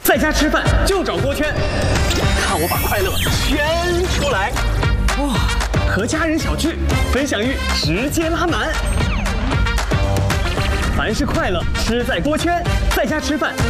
在家吃饭就找锅圈，看我把快乐圈出来！哇，和家人小聚，分享欲直接拉满。凡是快乐，吃在锅圈，在家吃饭